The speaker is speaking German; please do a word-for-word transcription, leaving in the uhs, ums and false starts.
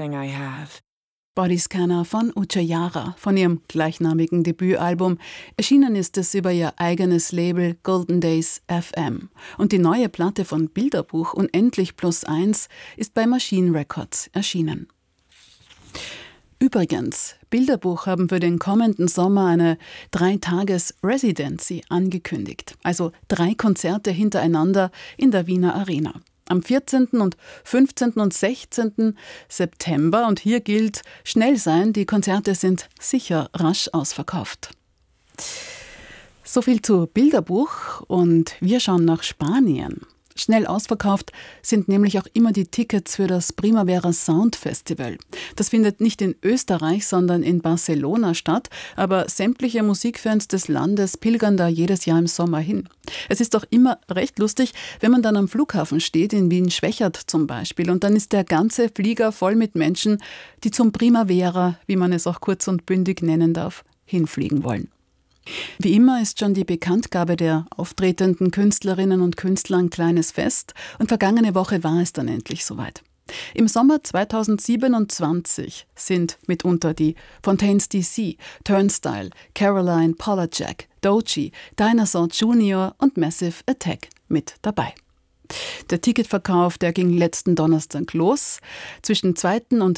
everything I have. Bodyscanner von Uchiara, von ihrem gleichnamigen Debütalbum. Erschienen ist es über ihr eigenes Label Golden Days F M. Und die neue Platte von Bilderbuch Unendlich plus eins ist bei Machine Records erschienen. Übrigens, Bilderbuch haben für den kommenden Sommer eine Drei-Tages-Residency angekündigt. Also drei Konzerte hintereinander in der Wiener Arena. Am vierzehnten und fünfzehnten und sechzehnten September. Und hier gilt, schnell sein, die Konzerte sind sicher rasch ausverkauft. So viel zu Bilderbuch und wir schauen nach Spanien. Schnell ausverkauft sind nämlich auch immer die Tickets für das Primavera Sound Festival. Das findet nicht in Österreich, sondern in Barcelona statt, aber sämtliche Musikfans des Landes pilgern da jedes Jahr im Sommer hin. Es ist doch immer recht lustig, wenn man dann am Flughafen steht, in Wien-Schwechat zum Beispiel, und dann ist der ganze Flieger voll mit Menschen, die zum Primavera, wie man es auch kurz und bündig nennen darf, hinfliegen wollen. Wie immer ist schon die Bekanntgabe der auftretenden Künstlerinnen und Künstler ein kleines Fest und vergangene Woche war es dann endlich soweit. Im Sommer zweitausendsiebenundzwanzig sind mitunter die Fontaines D C, Turnstile, Caroline Polachek, Doechii, Dinosaur Junior und Massive Attack mit dabei. Der Ticketverkauf, der ging letzten Donnerstag los. Zwischen zweiten und